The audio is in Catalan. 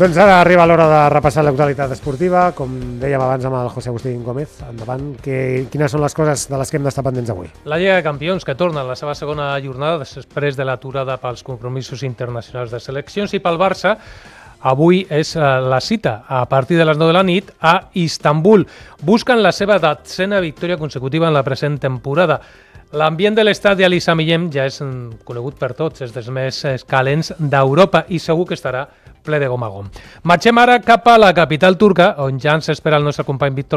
Doncs ara arriba l'hora de repassar l'actualitat esportiva, com dèiem abans amb el José Agustín Gómez. Endavant, quines són les coses de les que hem d'estar pendents avui? La Lliga de Campions, que torna a la seva segona jornada després de l'aturada pels compromisos internacionals de seleccions, i pel Barça, avui és la cita a partir de les 9 de la nit a Istanbul. Busquen la seva 10ª victòria consecutiva en la present temporada. L'ambient de l'estadi Ali Sami Yen ja és conegut per tots, és dels més calents d'Europa i segur que estarà ple de gom a gom. Marxem ara cap a la capital turca, on ja ens espera el nostre company Víctor